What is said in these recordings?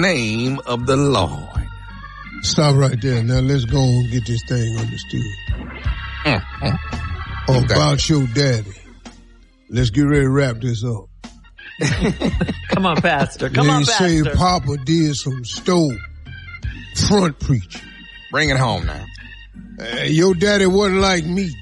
name of the Lord. Stop right there. Now let's go and get this thing understood. About your daddy. Let's get ready to wrap this up. Come on, Pastor. Come on, Pastor. They say Papa did some stove front preaching. Bring it home now. Your daddy wasn't like me.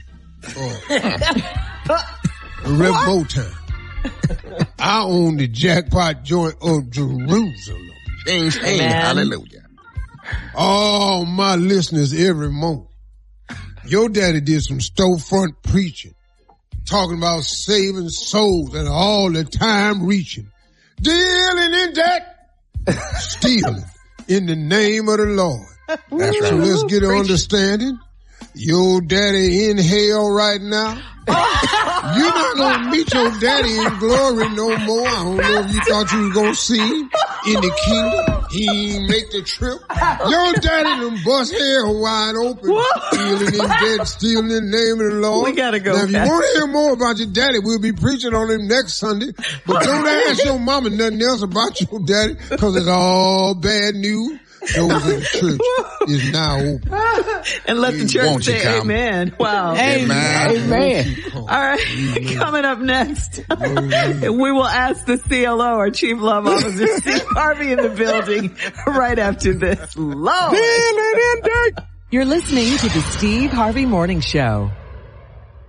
Rev Motown. I own the jackpot joint of Jerusalem. Hallelujah. All my listeners every moment. Your daddy did some storefront preaching, talking about saving souls and all the time reaching, dealing in that, stealing in the name of the Lord. That's right. So let's get an understanding. Your daddy in hell right now. You're not going to meet your daddy in glory no more. I don't know if you thought you was going to see him in the kingdom. He ain't make the trip. Your daddy done bust hell wide open. Stealing in debt, stealing in the name of the Lord. We got to go. Now, if you want to hear more about your daddy, we'll be preaching on him next Sunday. But don't ask your mama nothing else about your daddy, because it's all bad news. Those in the church is now open. And let the church say amen. Wow. Amen. All right. Coming up next, we will ask the CLO, our Chief Love Officer, Steve Harvey, in the building right after this. Lord. You're listening to the Steve Harvey Morning Show.